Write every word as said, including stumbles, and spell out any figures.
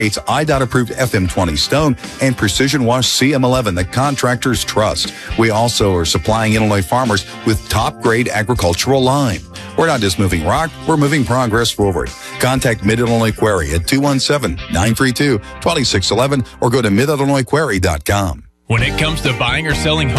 It's I D O T-approved F M twenty stone and Precision Wash C M eleven that contractors trust. We also are supplying Illinois farmers with top-grade agricultural lime. We're not just moving rock, we're moving progress forward. Contact Mid-Illinois Quarry at two one seven, nine three two, two six one one or go to mid illinois quarry dot com. When it comes to buying or selling homes,